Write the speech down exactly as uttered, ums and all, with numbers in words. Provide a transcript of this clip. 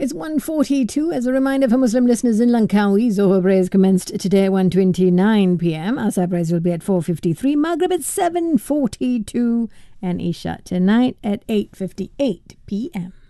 It's one forty-two. As a reminder for Muslim listeners in Langkawi, Zohar prayers commenced today at one twenty-nine p m. Asar prayers will be at four fifty-three. Maghrib at seven forty-two. And Isha tonight at eight fifty-eight p m.